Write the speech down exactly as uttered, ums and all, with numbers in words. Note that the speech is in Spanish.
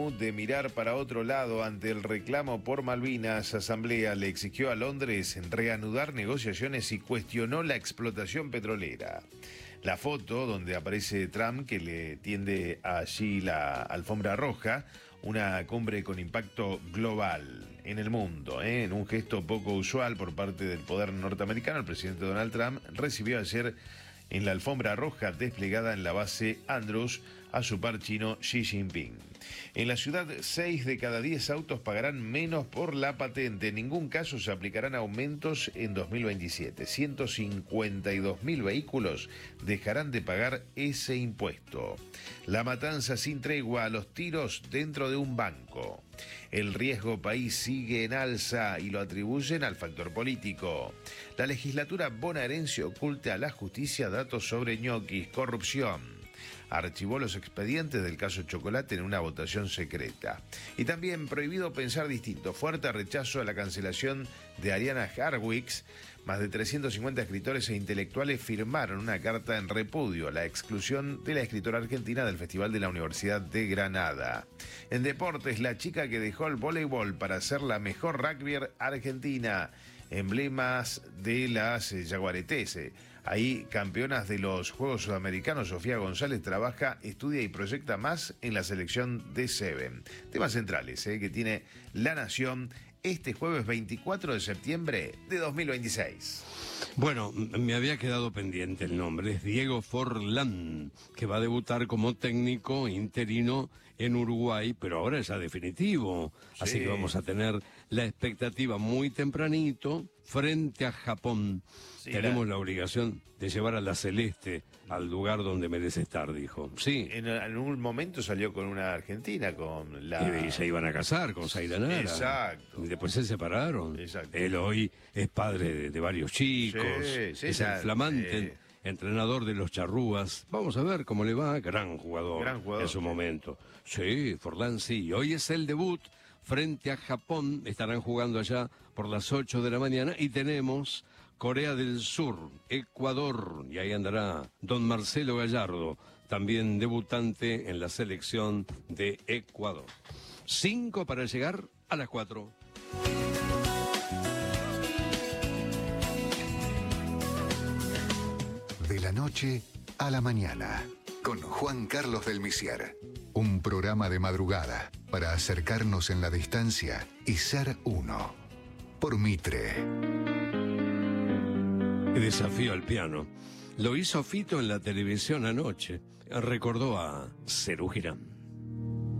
ONU de mirar para otro lado ante el reclamo por Malvinas. Asamblea le exigió a Londres reanudar negociaciones y cuestionó la explotación petrolera. La foto donde aparece Trump, que le tiende allí la alfombra roja, una cumbre con impacto global en el mundo, ¿eh? En un gesto poco usual por parte del poder norteamericano, el presidente Donald Trump recibió ayer en la alfombra roja desplegada en la base Andrews a su par chino Xi Jinping. En la ciudad, seis de cada diez autos pagarán menos por la patente. En ningún caso se aplicarán aumentos en dos mil veintisiete. ciento cincuenta y dos mil vehículos dejarán de pagar ese impuesto. La matanza sin tregua, a los tiros dentro de un banco. El riesgo país sigue en alza y lo atribuyen al factor político. La legislatura bonaerense oculta a la justicia datos sobre ñoquis, corrupción. Archivó los expedientes del caso Chocolate en una votación secreta. Y también prohibido pensar distinto. Fuerte rechazo a la cancelación de Ariana Harwicz. Más de trescientos cincuenta escritores e intelectuales firmaron una carta en repudio a la exclusión de la escritora argentina del Festival de la Universidad de Granada. En deportes, la chica que dejó el voleibol para ser la mejor rugbyer argentina. Emblemas de las eh, Jaguaretes. Ahí, campeonas de los Juegos Sudamericanos, Sofía González trabaja, estudia y proyecta más en la selección de Seven. Temas centrales eh, que tiene La Nación este jueves veinticuatro de septiembre de dos mil veintiséis. Bueno, me había quedado pendiente el nombre, es Diego Forlán, que va a debutar como técnico interino en Uruguay, pero ahora es ya definitivo. Sí. Así que vamos a tener la expectativa muy tempranito frente a Japón. Sí, tenemos la... la obligación de llevar a la Celeste al lugar donde merece estar, dijo. Sí. En algún momento salió con una argentina, con la... Y se iban a casar con Zaira Nara. Exacto. Y después se separaron. Exacto. Él hoy es padre de, de varios chicos. Sí, sí, es el flamante eh... entrenador de los Charrúas. Vamos a ver cómo le va. Gran jugador, Gran jugador en su sí. momento. Sí, Forlán sí. Hoy es el debut frente a Japón. Estarán jugando allá por las ocho de la mañana. Y tenemos Corea del Sur, Ecuador. Y ahí andará don Marcelo Gallardo, también debutante en la selección de Ecuador. Cinco para llegar a las cuatro. De la noche a la mañana, con Juan Carlos del Misier. Un programa de madrugada para acercarnos en la distancia y ser uno. Por Mitre. Desafío al piano. Lo hizo Fito en la televisión anoche. Recordó a Serú Girán.